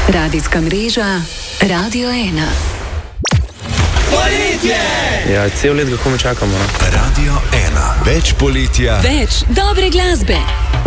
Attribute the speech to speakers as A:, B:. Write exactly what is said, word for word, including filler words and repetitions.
A: Radijska mreža Radio ena.
B: Poletje!
C: Ja, cel let ga komu čakamo.
D: Radio ena. Več poletja.
A: Več dobre glasbe.